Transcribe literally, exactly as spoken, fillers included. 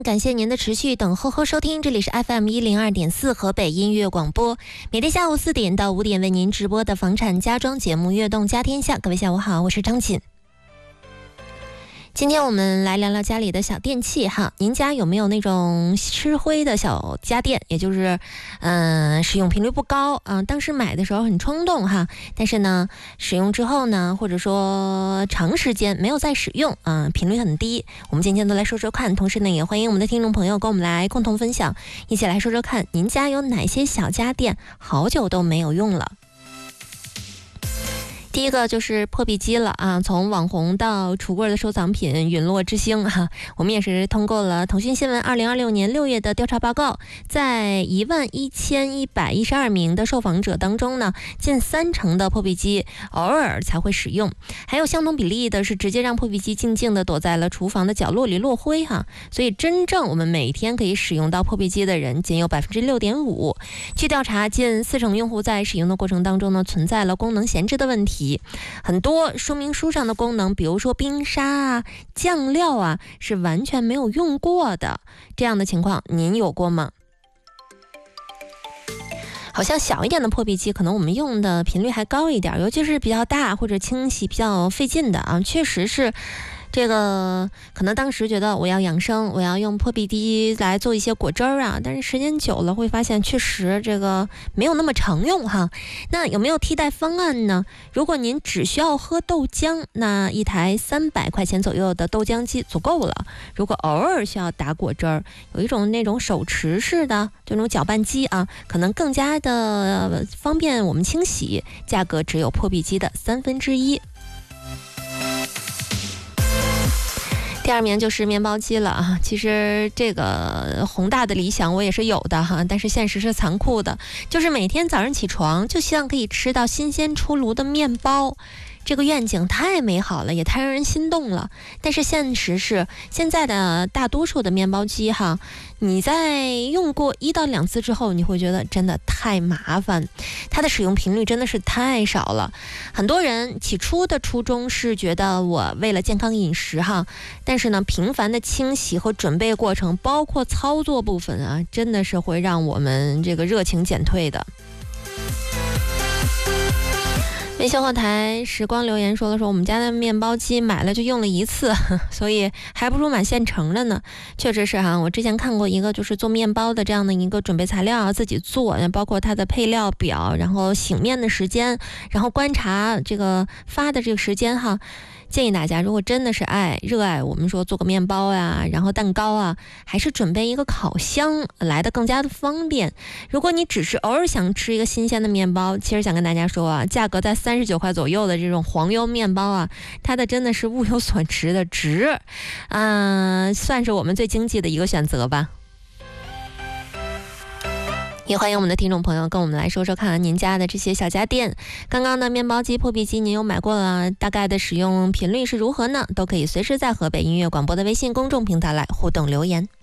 感谢您的持续等候和收听，这里是 F M 一零二点四河北音乐广播，每天下午四点到五点为您直播的房产家装节目《悦动家天下》。各位下午好，我是张锦。今天我们来聊聊家里的小电器哈，您家有没有那种吃灰的小家电？也就是，嗯、呃，使用频率不高啊、呃，当时买的时候很冲动哈，但是呢，使用之后呢，或者说长时间没有再使用啊、呃，频率很低。我们今天都来说说看，同时呢，也欢迎我们的听众朋友跟我们来共同分享，一起来说说看，您家有哪些小家电好久都没有用了？第一个就是破壁机了啊，从网红到橱柜的收藏品陨落之星哈、啊，我们也是通过了腾讯新闻二零二六年六月的调查报告，在一万一千一百一十二名的受访者当中呢，近三成的破壁机偶尔才会使用，还有相同比例的是直接让破壁机静静的躲在了厨房的角落里落灰哈、啊，所以真正我们每天可以使用到破壁机的人仅有百分之六点五。据调查，近四成用户在使用的过程当中呢，存在了功能闲置的问题。很多说明书上的功能，比如说冰沙啊、酱料啊，是完全没有用过的。这样的情况您有过吗？好像小一点的破壁机可能我们用的频率还高一点，尤其是比较大或者清洗比较费劲的啊，确实是这个可能当时觉得我要养生，我要用破壁机来做一些果汁儿啊，但是时间久了会发现确实这个没有那么常用哈。那有没有替代方案呢？如果您只需要喝豆浆，那一台三百块钱左右的豆浆机足够了。如果偶尔需要打果汁儿，有一种那种手持式的这种搅拌机啊，可能更加的方便我们清洗，价格只有破壁机的三分之一。第二名就是面包机了啊，其实这个宏大的理想我也是有的哈，但是现实是残酷的，就是每天早上起床就希望可以吃到新鲜出炉的面包。这个愿景太美好了，也太让人心动了。但是现实是，现在的大多数的面包机哈，你在用过一到两次之后，你会觉得真的太麻烦，它的使用频率真的是太少了。很多人起初的初衷是觉得我为了健康饮食哈，但是呢，频繁的清洗和准备过程，包括操作部分啊，真的是会让我们这个热情减退的。微信后台时光留言说了说，我们家的面包机买了就用了一次，所以还不如买现成的呢。确实是哈，我之前看过一个就是做面包的这样的一个准备材料，自己做，包括它的配料表，然后醒面的时间，然后观察这个发的这个时间哈。建议大家，如果真的是爱热爱我们说做个面包呀，然后蛋糕啊，还是准备一个烤箱来的更加的方便。如果你只是偶尔想吃一个新鲜的面包，其实想跟大家说啊，价格在三十九块左右的这种黄油面包啊，它的真的是物有所值的值，嗯、呃，算是我们最经济的一个选择吧。也欢迎我们的听众朋友跟我们来说说看您家的这些小家电。刚刚的面包机、破壁机您有买过了，大概的使用频率是如何呢？都可以随时在河北音乐广播的微信公众平台来互动留言。